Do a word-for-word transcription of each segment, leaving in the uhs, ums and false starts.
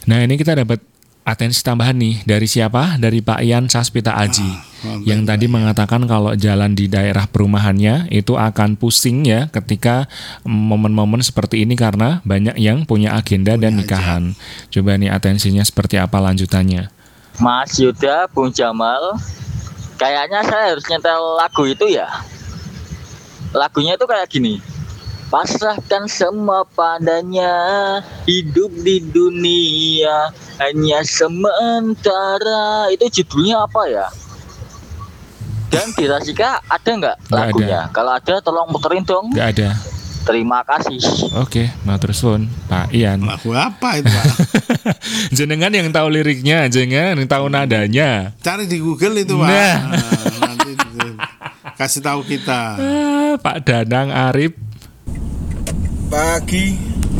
Nah ini kita dapat atensi tambahan nih dari siapa? Dari Pak Ian Saspita Aji ah, yang tadi mengatakan kalau jalan di daerah perumahannya itu akan pusing ya ketika momen-momen seperti ini karena banyak yang punya agenda punya dan nikahan. Aja. Coba nih atensinya seperti apa lanjutannya. Mas Yuda, Bung Jamal, kayaknya saya harus nyetel lagu itu ya. Lagunya itu kayak gini. Pasrahkan semua padanya, hidup di dunia hanya sementara. Itu judulnya apa ya? Dan di Rasika ada nggak lagunya? Ada. Kalau ada tolong puterin dong. Nggak ada. Terima kasih. Oke, matur suwun Pak Ian. Lagu apa itu Pak? Jenengan yang tahu liriknya, jenengan yang tahu nadanya. Cari di Google itu Pak. Nah, nah nanti kasih tahu kita. Ah, Pak Danang Arif. Pagi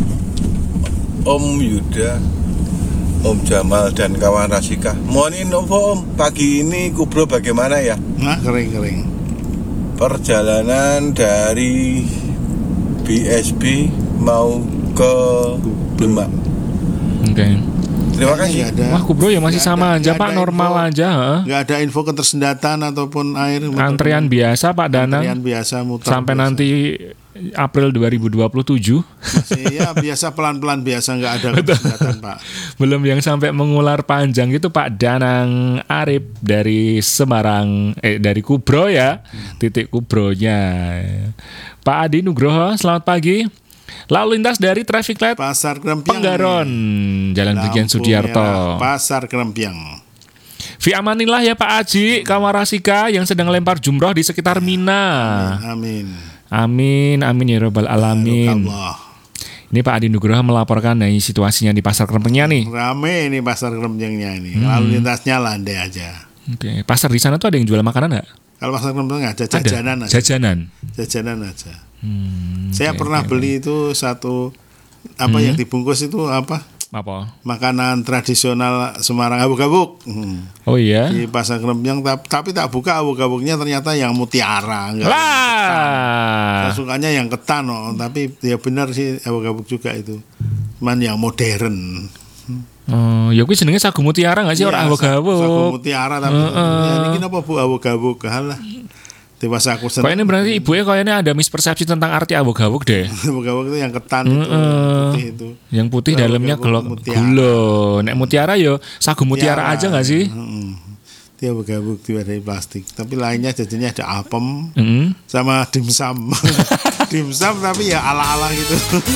Om Yuda, Om Jamal dan kawan Rasika. Mohon info Om, pagi ini Kubro bagaimana ya? Nah kering-kering. Perjalanan dari B S B mau ke Demak. Oke. Okay. Terima kasih. Ada, wah Kubro ya masih sama ada, aja Pak, normal info, aja. Nggak ada info ketersendatan ataupun air. Antrian biasa Pak Danang. Antrian biasa muter. Sampai biasa. Nanti April dua ribu dua puluh tujuh. Masih ya biasa pelan-pelan biasa nggak ada ketersendatan Pak. Belum yang sampai mengular panjang itu Pak Danang Arif dari Semarang, eh dari Kubro ya, titik Kubronya. Pak Adi Nugroho, selamat pagi. Lalu lintas dari traffic light Pasar Krempiang, Penggaron, Jalan Brigjen Sudiarto, Pasar Krempiang. Fi amanillah ya Pak Aji, kawan Rasika yang sedang lempar jumroh di sekitar Mina. Amin. Amin, amin ya robbal alamin. Ini Pak Adi Nugroho melaporkan nih situasinya di Pasar Krempiang nih. Rame ini Pasar Krempiangnya ini. Hmm. Lalu lintasnya landai aja. Oke, pasar di sana tuh ada yang jual makanan nggak? Kalau Pasar Krempiang ada jajanan ada. aja. Jajanan. Jajanan aja. Hmm, Saya okay, pernah okay, beli okay. itu satu apa hmm. yang dibungkus itu apa? Apa? Makanan tradisional Semarang, abuk-abuk. Hmm. Oh iya. Di Pasar Krempiang, tapi tak buka abuk-abuknya ternyata yang mutiara. Enggak. Lah. Saya sukanya yang ketan, oh. Tapi ya benar sih abuk-abuk juga itu. Cuman yang modern. Oh, ya kuwi jenenge sagu mutiara enggak sih ya, orang abuk-abuk? Sagu mutiara tapi uh, uh. Ya, ini kenapa Bu abuk-abuk? Halah. Dewasa aku senang. Kok ini berarti ibu ya kayaknya ada mispersepsi tentang arti abuk-abuk deh. Abuk-abuk itu yang ketan mm, itu, yang putih itu. Yang putih abuk dalamnya gelok gula. Nek mutiara yo sagu mutiara, mutiara aja nggak sih? Heeh. Dia abuk-abuk dari plastik. Tapi lainnya jadinya ada apem mm-hmm. sama dimsum. Dimsum tapi ya ala-ala gitu.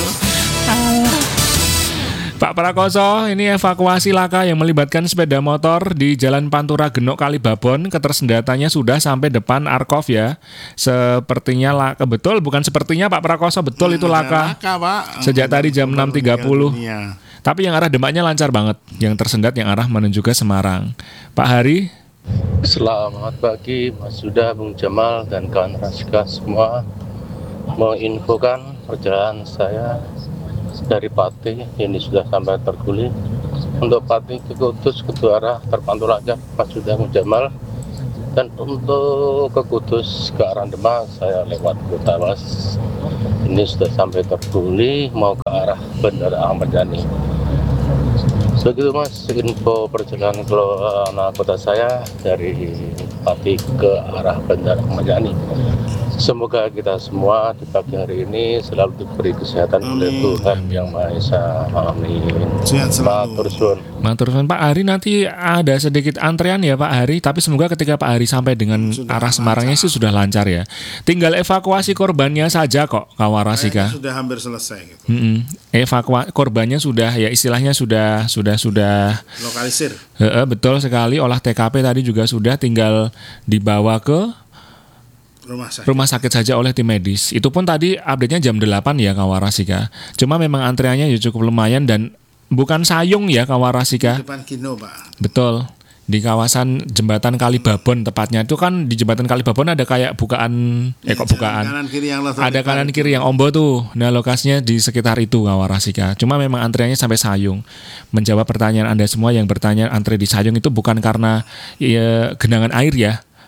Pak Prakoso, ini evakuasi laka yang melibatkan sepeda motor di Jalan Pantura Genok Kalibabon. Ketersendatannya sudah sampai depan Arkov ya. Sepertinya laka, betul bukan sepertinya Pak Prakoso, betul hmm, itu laka. laka Pak. Sejak tadi jam enam tiga puluh. Tapi yang arah Demaknya lancar banget. Yang tersendat yang arah menuju ke Semarang. Pak Hari. Selamat pagi Mas Yuda, Bung Jamal dan kawan Rasika semua. Menginfokan perjalanan saya dari Pati ini sudah sampai Terguli. Untuk Pati ke Kudus ke arah terpantau lancar Mas Yuda, Bung Jamal. Dan untuk ke Kudus ke arah Demak saya lewat Kota Mas. Ini sudah sampai Terguli mau ke arah Bandara Ahmad Yani. Begitu Mas, info perjalanan ke uh, kota saya dari Pati ke arah Bandara Ahmad Yani. Semoga kita semua di pagi hari ini selalu diberi kesehatan oleh Tuhan Yang Maha Esa. Amin. Matur suwun. Matur suwun Pak Hari, nanti ada sedikit antrean ya Pak Hari, tapi semoga ketika Pak Hari sampai dengan sudah arah Semarangnya sih sudah lancar ya. Tinggal evakuasi korbannya saja kok, kawan Rasika. Sudah hampir selesai gitu. Mm-mm. Evakuasi korbannya sudah ya istilahnya sudah sudah sudah lokalisir. He-he, betul sekali, olah T K P tadi juga sudah, tinggal dibawa ke Rumah sakit. Rumah sakit saja oleh tim medis. Itu pun tadi update-nya jam delapan ya Kawarasika. Cuma memang antreannya ya cukup lumayan dan bukan sayung ya Kawarasika. Di depan Kino Pak. Betul. Di kawasan jembatan Kalibabon tepatnya. Itu kan di jembatan Kalibabon ada kayak bukaan eh kok bukaan. Kanan kiri yang ada kanan kiri yang ombo tuh. Nah lokasinya di sekitar itu Kawarasika. Cuma memang antreannya sampai sayung. Menjawab pertanyaan Anda semua yang bertanya antre di sayung itu bukan karena ya, genangan air ya.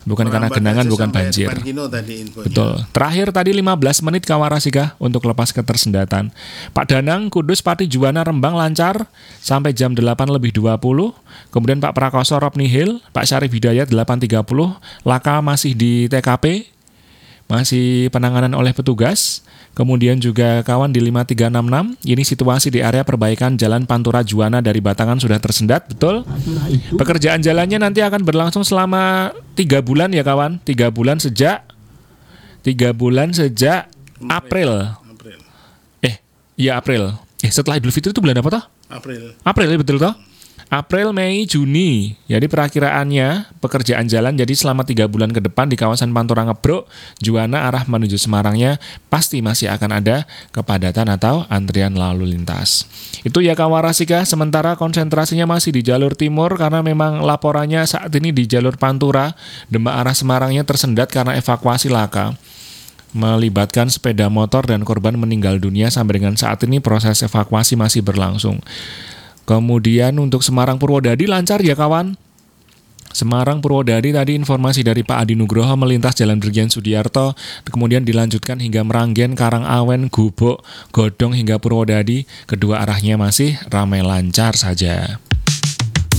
bukan karena Merambat genangan, aja bukan sampai banjir. depan Kino tadi infonya. Betul. Terakhir tadi lima belas menit Kawarasika untuk lepas ketersendatan. Pak Danang, Kudus, Pati Juwana, Rembang lancar sampai jam delapan lebih dua puluh. Kemudian Pak Prakoso, Rob Nihil, Pak Syarif Hidayat delapan tiga puluh. Laka masih di T K P, masih penanganan oleh petugas. Kemudian juga kawan di lima tiga enam enam, ini situasi di area perbaikan Jalan Pantura Juwana dari Batangan sudah tersendat, betul. Pekerjaan jalannya nanti akan berlangsung selama tiga bulan ya kawan, tiga bulan sejak tiga bulan sejak April. April. Eh, iya April. Eh, setelah Idul Fitri itu bulan apa toh? April. April ya betul toh? April, Mei, Juni. Jadi perakiraannya pekerjaan jalan jadi selama tiga bulan ke depan di kawasan Pantura Ngebrok, Juwana arah menuju Semarangnya pasti masih akan ada kepadatan atau antrian lalu lintas. Itu ya Kawarasika, sementara konsentrasinya masih di jalur timur karena memang laporannya saat ini di jalur Pantura, Demak arah Semarangnya tersendat karena evakuasi laka. Melibatkan sepeda motor dan korban meninggal dunia sampai dengan saat ini proses evakuasi masih berlangsung. Kemudian untuk Semarang Purwodadi lancar ya kawan. Semarang Purwodadi tadi informasi dari Pak Adi Nugroho melintas Jalan Brigjen Sudiarto, kemudian dilanjutkan hingga Meranggen, Karangawen, Gubuk, Godong hingga Purwodadi. Kedua arahnya masih ramai lancar saja.